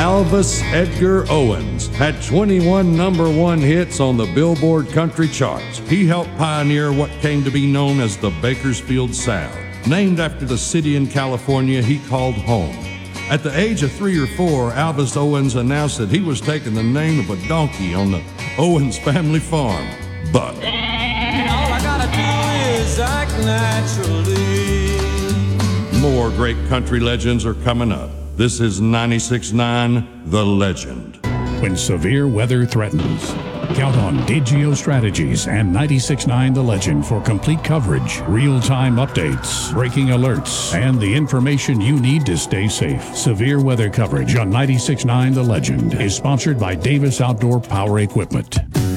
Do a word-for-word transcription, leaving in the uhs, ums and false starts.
Alvis Edgar Owens had twenty-one number one hits on the Billboard country charts. He helped pioneer what came to be known as the Bakersfield Sound, named after the city in California he called home. At the age of three or four, Alvis Owens announced that he was taking the name of a donkey on the Owens family farm. But all I gotta do is act naturally. More great country legends are coming up. This is ninety-six point nine The Legend. When severe weather threatens, count on Digio Strategies and ninety-six point nine The Legend for complete coverage, real-time updates, breaking alerts, and the information you need to stay safe. Severe weather coverage on ninety-six point nine The Legend is sponsored by Davis Outdoor Power Equipment.